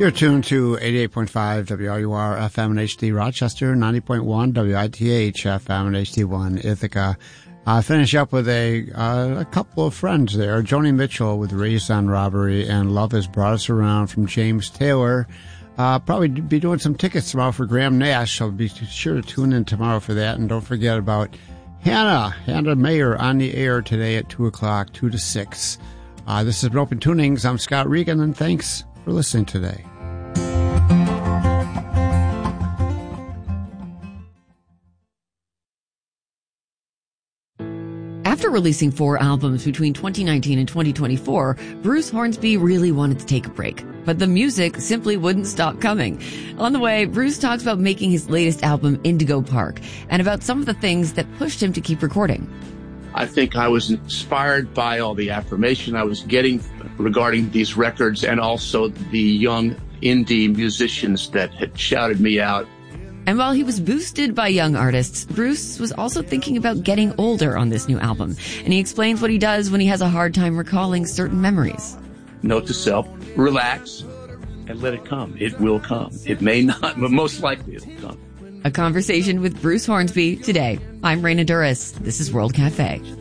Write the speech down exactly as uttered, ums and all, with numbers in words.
You're tuned to eighty-eight point five W R U R F M and H D Rochester, ninety point one W I T H F M and H D one Ithaca. Uh, finish up with a uh, a couple of friends there. Joni Mitchell with Raised on Robbery and Love Has Brought Us Around from James Taylor. Uh, probably be doing some tickets tomorrow for Graham Nash, so be sure to tune in tomorrow for that. And don't forget about Hannah, Hannah Mayer on the air today at two o'clock, two to six. Uh, this has been Open Tunings. I'm Scott Regan, and thanks for listening today. After releasing four albums between twenty nineteen and twenty twenty-four, Bruce Hornsby really wanted to take a break, but the music simply wouldn't stop coming. On the way, Bruce talks about making his latest album, Indigo Park, and about some of the things that pushed him to keep recording. I think I was inspired by all the affirmation I was getting regarding these records, and also the young indie musicians that had shouted me out. And while he was boosted by young artists, Bruce was also thinking about getting older on this new album. And he explains what he does when he has a hard time recalling certain memories. Note to self, relax and let it come. It will come. It may not, but most likely it will come. A conversation with Bruce Hornsby today. I'm Raina Duras. This is World Cafe.